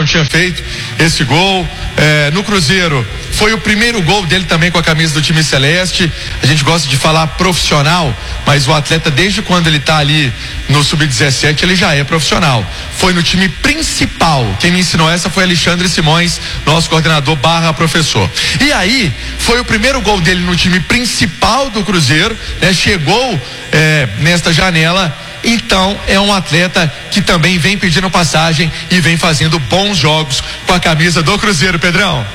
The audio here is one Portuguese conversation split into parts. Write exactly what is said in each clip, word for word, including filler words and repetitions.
tinha feito esse gol. É, no Cruzeiro, foi o primeiro gol dele também com a camisa do time celeste. A gente gosta de falar profissional, mas o atleta, desde quando ele tá ali no sub dezessete, ele já é profissional. Foi no time principal. Quem me ensinou essa foi Alexandre Simões, nosso coordenador barra professor. E aí, foi o primeiro gol dele no time principal do Cruzeiro, né? Chegou é, nesta janela. Então é um atleta que também vem pedindo passagem e vem fazendo bons jogos com a camisa do Cruzeiro, Pedrão.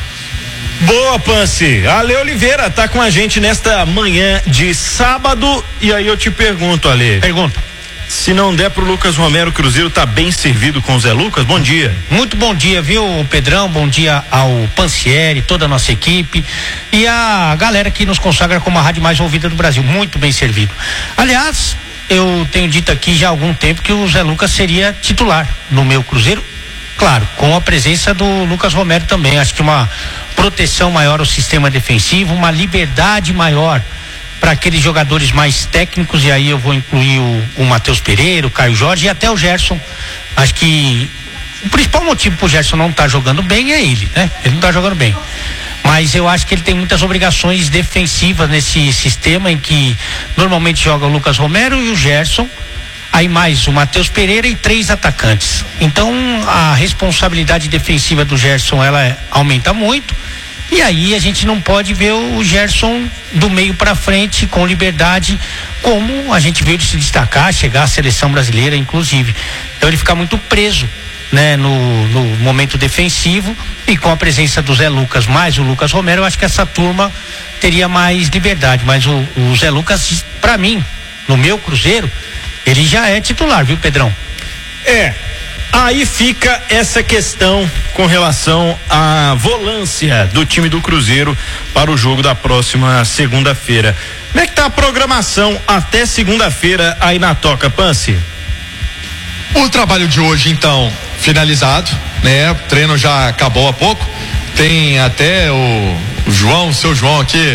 Boa, Pance. Ale Oliveira tá com a gente nesta manhã de sábado, e aí eu te pergunto, Ale. Pergunta. Se não der pro Lucas Romero, o Cruzeiro tá bem servido com o Zé Lucas? Bom dia. Muito bom dia, viu, Pedrão? Bom dia ao Pancieri, toda a nossa equipe e a galera que nos consagra como a rádio mais ouvida do Brasil. Muito bem servido. Aliás, eu tenho dito aqui já há algum tempo que o Zé Lucas seria titular no meu Cruzeiro, claro, com a presença do Lucas Romero também. Acho que uma proteção maior ao sistema defensivo, uma liberdade maior para aqueles jogadores mais técnicos, e aí eu vou incluir o, o Matheus Pereira, o Caio Jorge e até o Gerson. Acho que o principal motivo pro Gerson não estar tá jogando bem é ele, né? Ele não tá jogando bem. Mas eu acho que ele tem muitas obrigações defensivas nesse sistema em que normalmente joga o Lucas Romero e o Gerson, aí mais o Matheus Pereira e três atacantes. Então a responsabilidade defensiva do Gerson, ela aumenta muito, e aí a gente não pode ver o Gerson do meio para frente com liberdade, como a gente viu ele se destacar, chegar à seleção brasileira inclusive. Então ele fica muito preso, né, no, no momento defensivo, e com a presença do Zé Lucas mais o Lucas Romero, eu acho que essa turma teria mais liberdade. Mas o, o Zé Lucas, pra mim, no meu Cruzeiro, ele já é titular, viu, Pedrão? É, aí fica essa questão com relação à volância do time do Cruzeiro para o jogo da próxima segunda-feira. Como é que tá a programação até segunda-feira aí na Toca, Pance? O trabalho de hoje, então, finalizado, né? O treino já acabou há pouco. Tem até o, o João, o seu João aqui,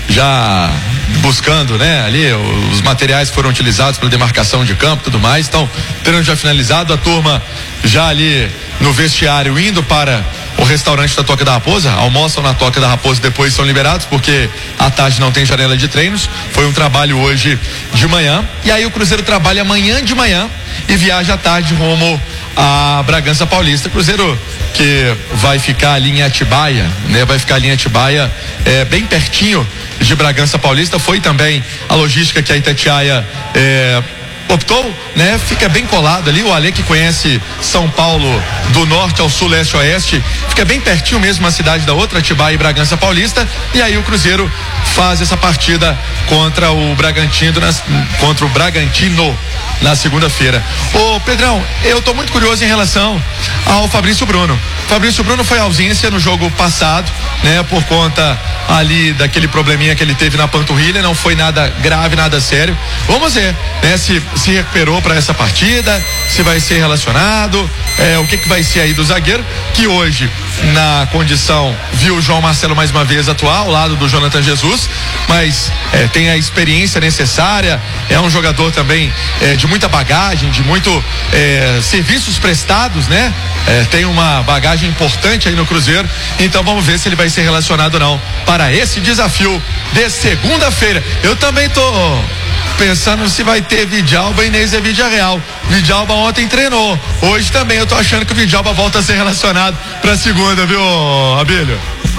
já buscando, né? Ali, os materiais foram utilizados para demarcação de campo e tudo mais. Então, treino já finalizado, a turma já ali no vestiário indo para o restaurante da Toca da Raposa, almoçam na Toca da Raposa e depois são liberados, porque à tarde não tem janela de treinos. Foi um trabalho hoje de manhã, e aí o Cruzeiro trabalha amanhã de manhã e viaja à tarde rumo a Bragança Paulista. Cruzeiro que vai ficar ali em Atibaia, né? Vai ficar ali em Atibaia, é, bem pertinho de Bragança Paulista. Foi também a logística que a Itatiaia é, optou, né? Fica bem colado ali. O Ale, que conhece São Paulo do norte ao sul, leste, oeste, fica bem pertinho mesmo uma cidade da outra, Atibaia e Bragança Paulista. E aí o Cruzeiro faz essa partida contra o Bragantino, nas, contra o Bragantino na segunda-feira. Ô Pedrão, eu tô muito curioso em relação ao Fabrício Bruno. Fabrício Bruno foi ausência no jogo passado, né? Por conta ali daquele probleminha que ele teve na panturrilha, não foi nada grave, nada sério. Vamos ver, né? Se se recuperou para essa partida, se vai ser relacionado, é, o que que vai ser aí do zagueiro, que hoje, na condição, viu o João Marcelo mais uma vez atuar ao lado do Jonathan Jesus, mas é, tem a experiência necessária, é um jogador também é, de muita bagagem, de muito é, serviços prestados, né? É, tem uma bagagem importante aí no Cruzeiro, então vamos ver se ele vai ser relacionado ou não para esse desafio de segunda-feira. Eu também tô pensando se vai ter Vidalba e Inês é Villarreal. Vidalba ontem treinou, hoje também eu tô achando que o Vidalba volta a ser relacionado pra segunda, viu, Abílio?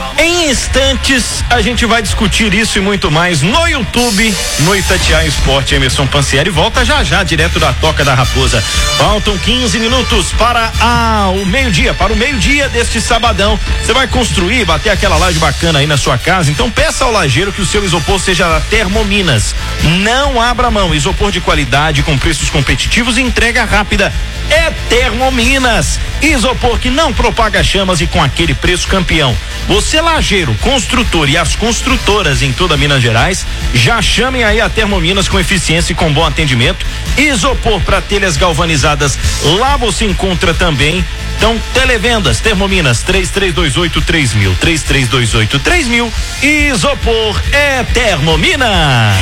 Em instantes a gente vai discutir isso e muito mais no YouTube, no Itatiaia Esporte. Emerson Pancieri volta já já direto da Toca da Raposa. Faltam quinze minutos para a, o meio-dia, para o meio-dia deste sabadão. Você vai construir, bater aquela laje bacana aí na sua casa, então peça ao lajeiro que o seu isopor seja da Termominas. Não abra mão, isopor de qualidade com preços competitivos e entrega rápida. É Termominas, isopor que não propaga chamas e com aquele preço campeão. Você lajeiro, construtor e as construtoras em toda Minas Gerais, já chamem aí a Termominas com eficiência e com bom atendimento. Isopor para telhas galvanizadas, lá você encontra também. Então, televendas, Termominas, três três dois oito três mil, três três dois oito três mil, isopor é Termominas.